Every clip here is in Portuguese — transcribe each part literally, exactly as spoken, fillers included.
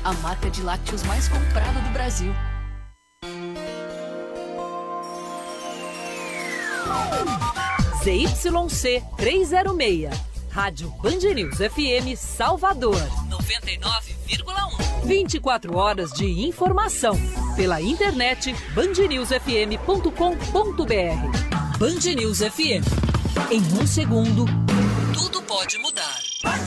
a marca de lácteos mais comprada do Brasil. Z Y C trezentos e seis, Rádio Band News F M Salvador, noventa e nove vírgula um. vinte e quatro horas de informação pela internet band news f m ponto com ponto b r. Band News F M. Em um segundo, tudo pode mudar. Band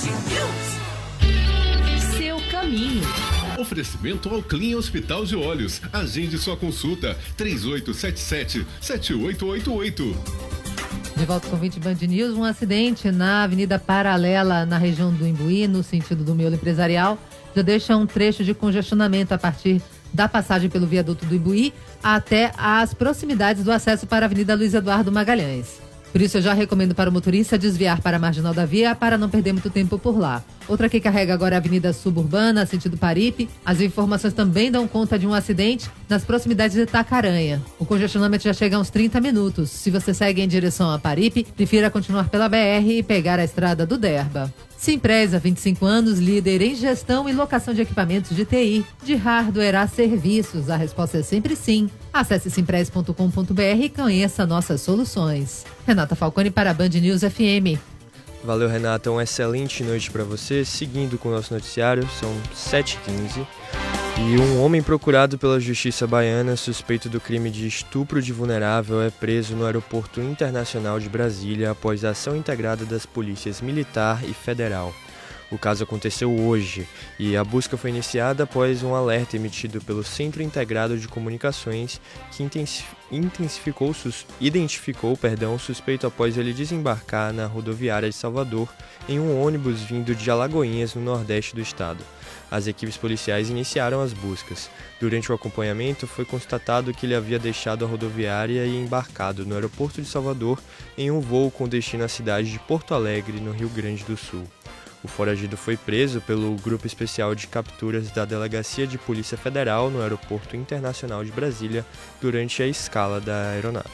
News. Seu caminho. Oferecimento ao Clean Hospital de Olhos. Agende sua consulta. três oito sete sete, sete oito oito oito. De volta com o vinte Band News, um acidente na Avenida Paralela, na região do Imbuí, no sentido do miolo empresarial, já deixa um trecho de congestionamento a partir da passagem pelo viaduto do Imbuí até as proximidades do acesso para a Avenida Luiz Eduardo Magalhães. Por isso eu já recomendo para o motorista desviar para a marginal da via para não perder muito tempo por lá. Outra que carrega agora é a Avenida Suburbana, sentido Paripe. As informações também dão conta de um acidente nas proximidades de Itacaranha. O congestionamento já chega a uns trinta minutos. Se você segue em direção a Paripe, prefira continuar pela B R e pegar a estrada do Derba. Simpress, há vinte e cinco anos, líder em gestão e locação de equipamentos de T I, de hardware a serviços. A resposta é sempre sim. Acesse simpress ponto com ponto b r e conheça nossas soluções. Renata Falcone para a Band News F M. Valeu, Renata. Uma excelente noite para você. Seguindo com o nosso noticiário, são sete e quinze. E um homem procurado pela Justiça Baiana, suspeito do crime de estupro de vulnerável, é preso no Aeroporto Internacional de Brasília após a ação integrada das polícias Militar e Federal. O caso aconteceu hoje e a busca foi iniciada após um alerta emitido pelo Centro Integrado de Comunicações que intensificou, sus, identificou perdão, o suspeito após ele desembarcar na rodoviária de Salvador em um ônibus vindo de Alagoinhas, no nordeste do estado. As equipes policiais iniciaram as buscas. Durante o acompanhamento, foi constatado que ele havia deixado a rodoviária e embarcado no aeroporto de Salvador em um voo com destino à cidade de Porto Alegre, no Rio Grande do Sul. O foragido foi preso pelo Grupo Especial de Capturas da Delegacia de Polícia Federal no Aeroporto Internacional de Brasília durante a escala da aeronave.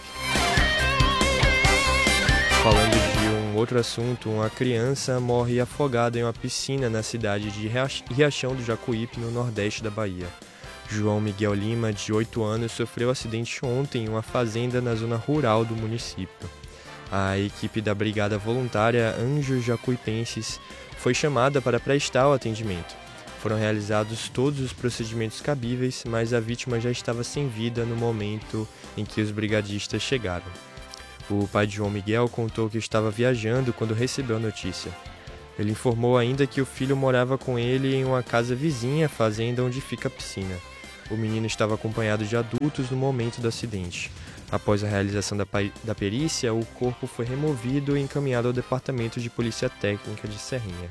Falando de um outro assunto, uma criança morre afogada em uma piscina na cidade de Riachão do Jacuípe, no nordeste da Bahia. João Miguel Lima, de oito anos, sofreu acidente ontem em uma fazenda na zona rural do município. A equipe da Brigada Voluntária Anjos Jacuipenses foi chamada para prestar o atendimento. Foram realizados todos os procedimentos cabíveis, mas a vítima já estava sem vida no momento em que os brigadistas chegaram. O pai de João Miguel contou que estava viajando quando recebeu a notícia. Ele informou ainda que o filho morava com ele em uma casa vizinha à fazenda onde fica a piscina. O menino estava acompanhado de adultos no momento do acidente. Após a realização da, da perícia, o corpo foi removido e encaminhado ao Departamento de Polícia Técnica de Serrinha.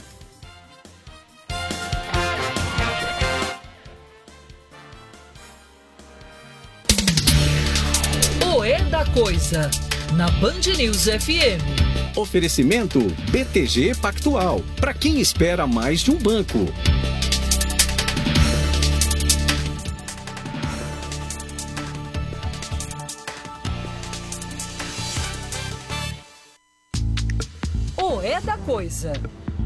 O É da Coisa, na Band News F M. Oferecimento B T G Pactual, para quem espera mais de um banco. O É da Coisa.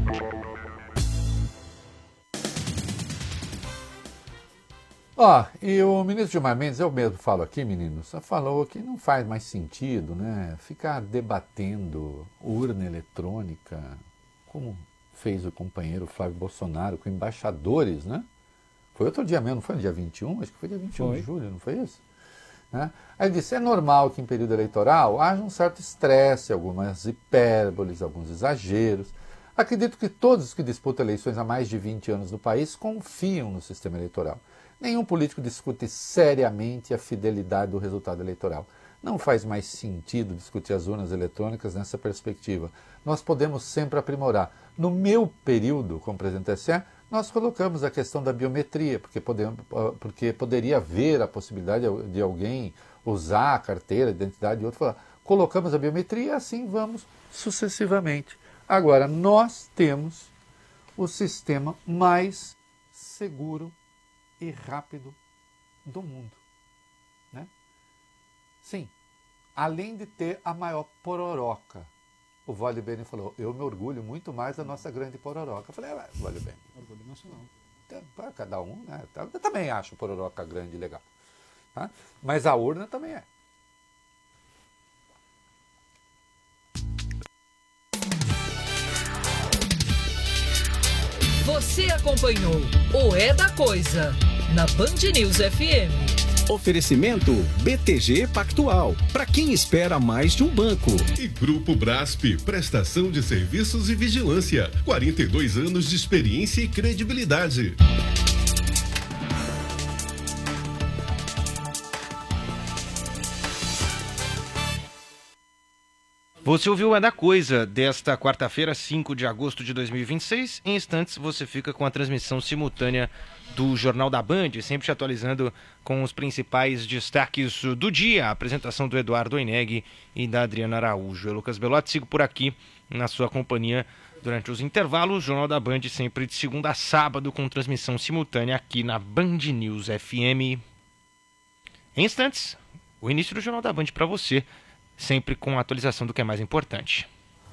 Ó, oh, e o ministro Gilmar Mendes, eu mesmo falo aqui, meninos, falou que não faz mais sentido, né, ficar debatendo urna eletrônica, como fez o companheiro Flávio Bolsonaro com embaixadores, né? Foi outro dia mesmo, não foi no dia vinte e um? Acho que foi dia vinte e um foi. de julho, não foi isso? Né? Aí ele disse, é normal que em período eleitoral haja um certo estresse, algumas hipérboles, alguns exageros. Acredito que todos os que disputam eleições há mais de vinte anos no país confiam no sistema eleitoral. Nenhum político discute seriamente a fidelidade do resultado eleitoral. Não faz mais sentido discutir as urnas eletrônicas nessa perspectiva. Nós podemos sempre aprimorar. No meu período como presidente do T S E, nós colocamos a questão da biometria, porque, podemos, porque poderia haver a possibilidade de alguém usar a carteira, a identidade de outro. Colocamos a biometria e assim vamos sucessivamente. Agora, nós temos o sistema mais seguro e rápido do mundo. Né? Sim, além de ter a maior pororoca. O Vale Bene falou, eu me orgulho muito mais da nossa grande pororoca. Eu falei, ah, Vale Bene. Orgulho nacional. para cada um, né? Eu também acho pororoca grande legal. Tá? Mas a urna também é. Você acompanhou o É da Coisa na Band News F M. Oferecimento B T G Pactual, para quem espera mais de um banco. E Grupo Brasp, prestação de serviços e vigilância. quarenta e dois anos de experiência e credibilidade. Você ouviu É da Coisa desta quarta-feira, cinco de agosto de dois mil e vinte e seis. Em instantes você fica com a transmissão simultânea do Jornal da Band, sempre te atualizando com os principais destaques do dia. A apresentação do Eduardo Oineg e da Adriana Araújo. Eu, Lucas Belotti, sigo por aqui na sua companhia durante os intervalos. Jornal da Band sempre de segunda a sábado com transmissão simultânea aqui na Band News F M. Em instantes, o início do Jornal da Band para você, sempre com a atualização do que é mais importante.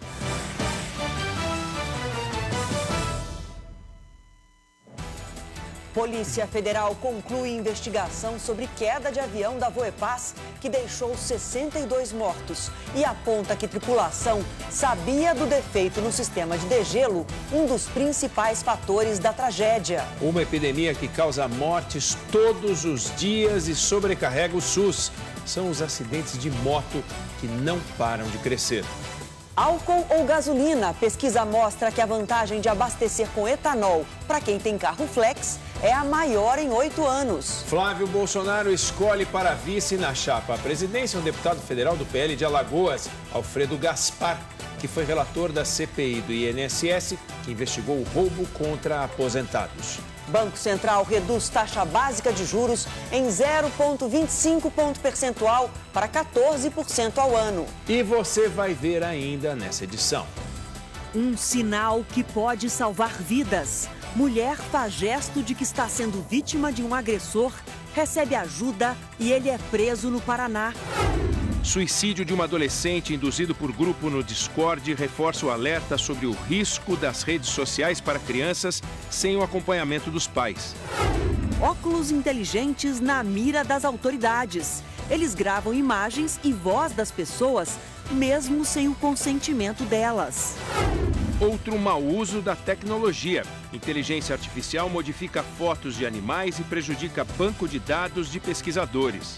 Polícia Federal conclui investigação sobre queda de avião da Voepaz, que deixou sessenta e dois mortos, e aponta que tripulação sabia do defeito no sistema de degelo, um dos principais fatores da tragédia. Uma epidemia que causa mortes todos os dias e sobrecarrega o SUS. São os acidentes de moto que não param de crescer. Álcool ou gasolina? Pesquisa mostra que a vantagem de abastecer com etanol para quem tem carro flex é a maior em oito anos. Flávio Bolsonaro escolhe para vice na chapa à presidência um deputado federal do P L de Alagoas, Alfredo Gaspar, que foi relator da C P I do I N S S, que investigou o roubo contra aposentados. Banco Central reduz taxa básica de juros em zero vírgula vinte e cinco ponto percentual para quatorze por cento ao ano. E você vai ver ainda nessa edição. Um sinal que pode salvar vidas. Mulher faz gesto de que está sendo vítima de um agressor, recebe ajuda e ele é preso no Paraná. Suicídio de uma adolescente induzido por grupo no Discord reforça o alerta sobre o risco das redes sociais para crianças sem o acompanhamento dos pais. Óculos inteligentes na mira das autoridades. Eles gravam imagens e voz das pessoas, mesmo sem o consentimento delas. Outro mau uso da tecnologia. Inteligência artificial modifica fotos de animais e prejudica banco de dados de pesquisadores.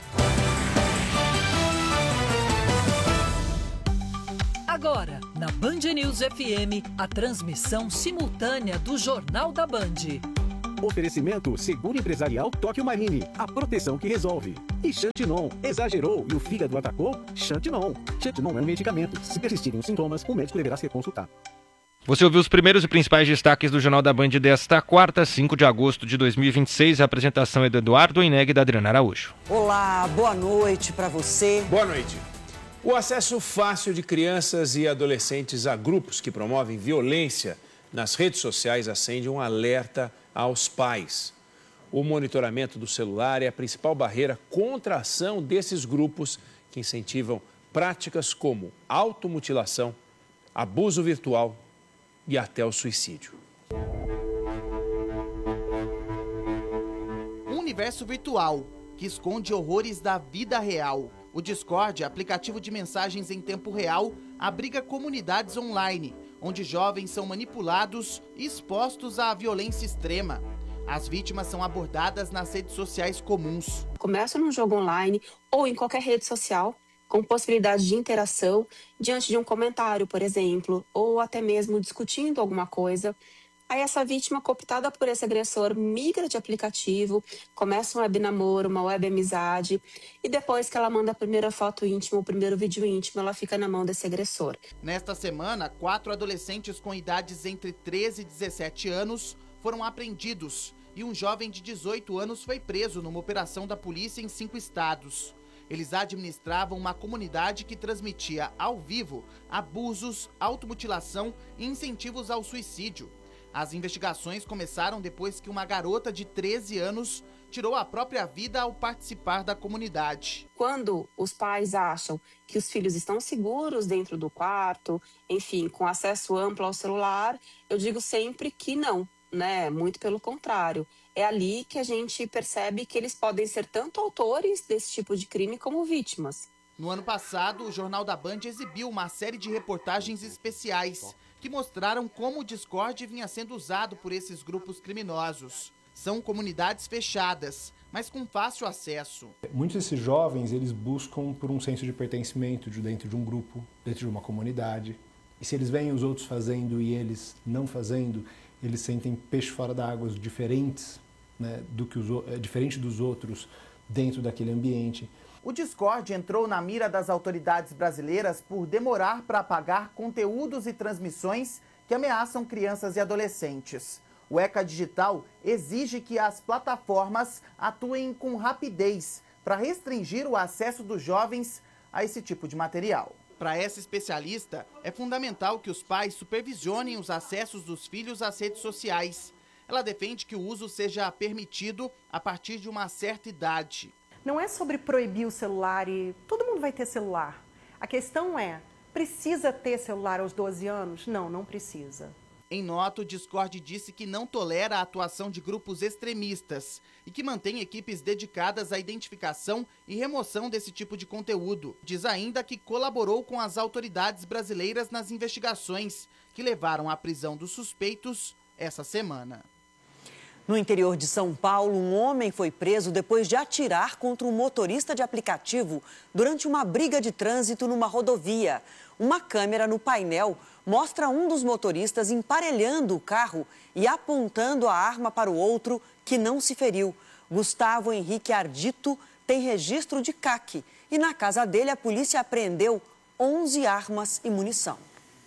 Agora, na Band News F M, a transmissão simultânea do Jornal da Band. Oferecimento Seguro Empresarial Tóquio Marine, a proteção que resolve. E Xantinon, exagerou e o fígado atacou? Xantinon. Xantinon é um medicamento. Se persistirem os sintomas, o médico deverá ser consultado. Você ouviu os primeiros e principais destaques do Jornal da Band desta quarta, cinco de agosto de dois mil e vinte e seis. A apresentação é do Eduardo Oineg e da Adriana Araújo. Olá, boa noite para você. Boa noite. O acesso fácil de crianças e adolescentes a grupos que promovem violência nas redes sociais acende um alerta aos pais. O monitoramento do celular é a principal barreira contra a ação desses grupos que incentivam práticas como automutilação, abuso virtual e até o suicídio. Um universo virtual que esconde horrores da vida real. O Discord, aplicativo de mensagens em tempo real, abriga comunidades online, onde jovens são manipulados e expostos à violência extrema. As vítimas são abordadas nas redes sociais comuns. Começa num jogo online ou em qualquer rede social, com possibilidade de interação diante de um comentário, por exemplo, ou até mesmo discutindo alguma coisa. Aí essa vítima, cooptada por esse agressor, migra de aplicativo, começa um web namoro, uma web amizade, e depois que ela manda a primeira foto íntima, o primeiro vídeo íntimo, ela fica na mão desse agressor. Nesta semana, quatro adolescentes com idades entre treze e dezessete anos foram apreendidos e um jovem de dezoito anos foi preso numa operação da polícia em cinco estados. Eles administravam uma comunidade que transmitia ao vivo abusos, automutilação e incentivos ao suicídio. As investigações começaram depois que uma garota de treze anos tirou a própria vida ao participar da comunidade. Quando os pais acham que os filhos estão seguros dentro do quarto, enfim, com acesso amplo ao celular, eu digo sempre que não. né? Muito pelo contrário. É ali que a gente percebe que eles podem ser tanto autores desse tipo de crime como vítimas. No ano passado, o Jornal da Band exibiu uma série de reportagens especiais que mostraram como o Discord vinha sendo usado por esses grupos criminosos. São comunidades fechadas, mas com fácil acesso. Muitos desses jovens, eles buscam por um senso de pertencimento de dentro de um grupo, dentro de uma comunidade. E se eles veem os outros fazendo e eles não fazendo, eles sentem peixe fora da água diferentes, né, do que os, é, diferente dos outros dentro daquele ambiente. O Discord entrou na mira das autoridades brasileiras por demorar para apagar conteúdos e transmissões que ameaçam crianças e adolescentes. O ECA Digital exige que as plataformas atuem com rapidez para restringir o acesso dos jovens a esse tipo de material. Para essa especialista, é fundamental que os pais supervisionem os acessos dos filhos às redes sociais. Ela defende que o uso seja permitido a partir de uma certa idade. Não é sobre proibir o celular e todo mundo vai ter celular. A questão é, precisa ter celular aos doze anos? Não, não precisa. Em nota, o Discord disse que não tolera a atuação de grupos extremistas e que mantém equipes dedicadas à identificação e remoção desse tipo de conteúdo. Diz ainda que colaborou com as autoridades brasileiras nas investigações que levaram à prisão dos suspeitos essa semana. No interior de São Paulo, um homem foi preso depois de atirar contra um motorista de aplicativo durante uma briga de trânsito numa rodovia. Uma câmera no painel mostra um dos motoristas emparelhando o carro e apontando a arma para o outro, que não se feriu. Gustavo Henrique Ardito tem registro de C A C e na casa dele a polícia apreendeu onze armas e munição.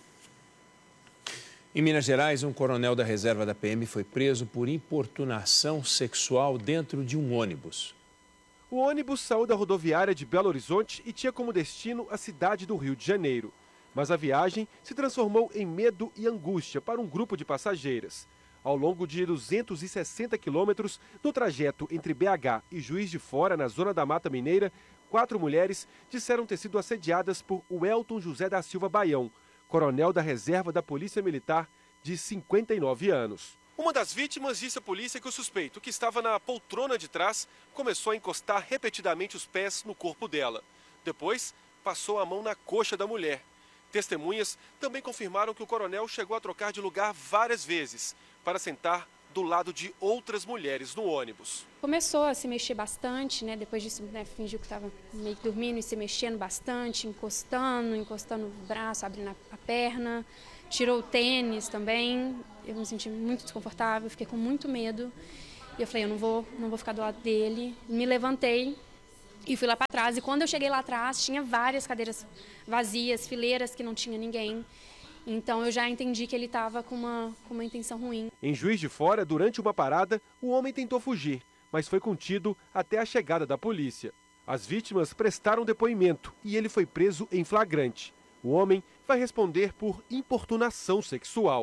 Em Minas Gerais, um coronel da reserva da P M foi preso por importunação sexual dentro de um ônibus. O ônibus saiu da rodoviária de Belo Horizonte e tinha como destino a cidade do Rio de Janeiro. Mas a viagem se transformou em medo e angústia para um grupo de passageiras. Ao longo de duzentos e sessenta quilômetros, no trajeto entre B H e Juiz de Fora, na zona da Mata Mineira, quatro mulheres disseram ter sido assediadas por Welton José da Silva Baião, coronel da reserva da Polícia Militar, de cinquenta e nove anos. Uma das vítimas disse à polícia que o suspeito, que estava na poltrona de trás, começou a encostar repetidamente os pés no corpo dela. Depois, passou a mão na coxa da mulher. Testemunhas também confirmaram que o coronel chegou a trocar de lugar várias vezes para sentar do lado de outras mulheres no ônibus. Começou a se mexer bastante, né? Depois disso, né, fingiu que estava meio que dormindo e se mexendo bastante, encostando, encostando o braço, abrindo a perna, tirou o tênis também. Eu me senti muito desconfortável, fiquei com muito medo. E eu falei, eu não vou, não vou ficar do lado dele. Me levantei e fui lá para trás. E quando eu cheguei lá atrás, tinha várias cadeiras vazias, fileiras que não tinha ninguém. Então eu já entendi que ele estava com uma, com uma intenção ruim. Em Juiz de Fora, durante uma parada, o homem tentou fugir, mas foi contido até a chegada da polícia. As vítimas prestaram depoimento e ele foi preso em flagrante. O homem vai responder por importunação sexual.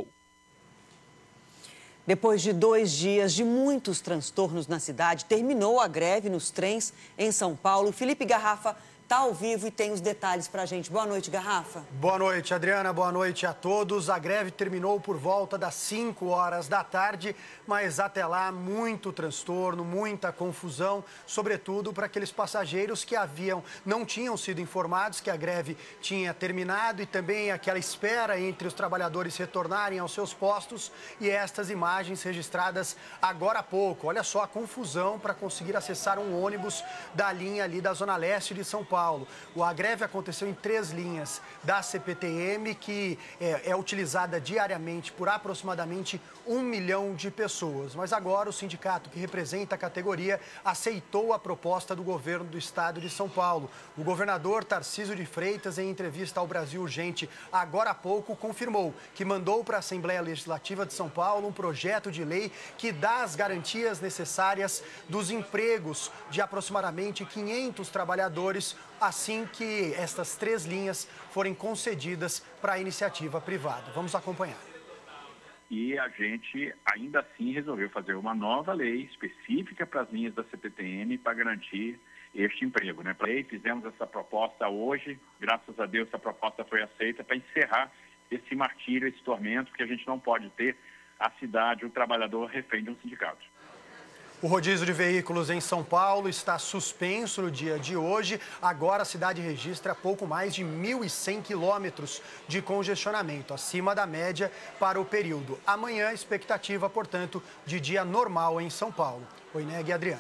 Depois de dois dias de muitos transtornos na cidade, terminou a greve nos trens em São Paulo. Felipe Garrafa está ao vivo e tem os detalhes para a gente. Boa noite, Garrafa. Boa noite, Adriana. Boa noite a todos. A greve terminou por volta das cinco horas da tarde, mas até lá muito transtorno, muita confusão, sobretudo para aqueles passageiros que haviam, não tinham sido informados que a greve tinha terminado e também aquela espera entre os trabalhadores retornarem aos seus postos e estas imagens registradas agora há pouco. Olha só a confusão para conseguir acessar um ônibus da linha ali da Zona Leste de São Paulo. Paulo. A greve aconteceu em três linhas da C P T M, que é, é utilizada diariamente por aproximadamente um milhão de pessoas. Mas agora o sindicato que representa a categoria aceitou a proposta do governo do estado de São Paulo. O governador Tarcísio de Freitas, em entrevista ao Brasil Urgente agora há pouco, confirmou que mandou para a Assembleia Legislativa de São Paulo um projeto de lei que dá as garantias necessárias dos empregos de aproximadamente quinhentos trabalhadores assim que estas três linhas forem concedidas para a iniciativa privada. Vamos acompanhar. E a gente, ainda assim, resolveu fazer uma nova lei específica para as linhas da C P T M para garantir este emprego, né? E fizemos essa proposta hoje, graças a Deus essa proposta foi aceita para encerrar esse martírio, esse tormento, que a gente não pode ter a cidade, o trabalhador refém de um sindicato. O rodízio de veículos em São Paulo está suspenso no dia de hoje. Agora a cidade registra pouco mais de mil e cem quilômetros de congestionamento, acima da média para o período. Amanhã, expectativa, portanto, de dia normal em São Paulo. Oi, Neg e Adriana.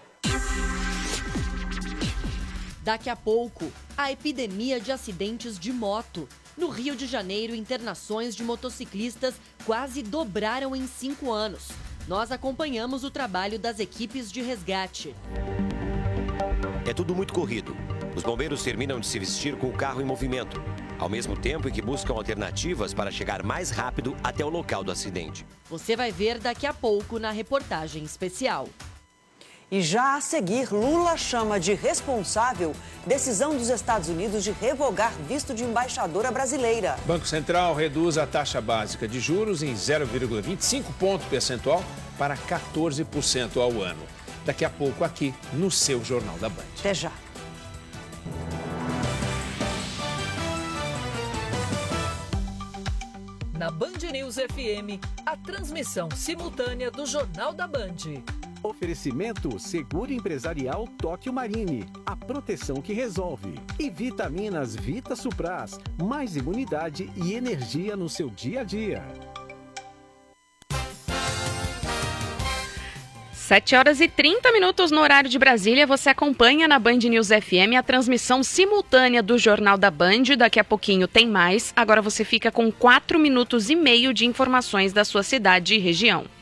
Daqui a pouco, a epidemia de acidentes de moto. No Rio de Janeiro, internações de motociclistas quase dobraram em cinco anos. Nós acompanhamos o trabalho das equipes de resgate. É tudo muito corrido. Os bombeiros terminam de se vestir com o carro em movimento, ao mesmo tempo em que buscam alternativas para chegar mais rápido até o local do acidente. Você vai ver daqui a pouco na reportagem especial. E já a seguir, Lula chama de responsável decisão dos Estados Unidos de revogar visto de embaixadora brasileira. Banco Central reduz a taxa básica de juros em zero vírgula vinte e cinco ponto percentual para quatorze por cento ao ano. Daqui a pouco aqui no seu Jornal da Band. Até já. Na Band News F M, a transmissão simultânea do Jornal da Band. Oferecimento Seguro Empresarial Tóquio Marine, a proteção que resolve. E vitaminas Vita Supras, mais imunidade e energia no seu dia a dia. sete horas e trinta minutos no horário de Brasília. Você acompanha na Band News F M a transmissão simultânea do Jornal da Band. Daqui a pouquinho tem mais. Agora você fica com quatro minutos e meio de informações da sua cidade e região.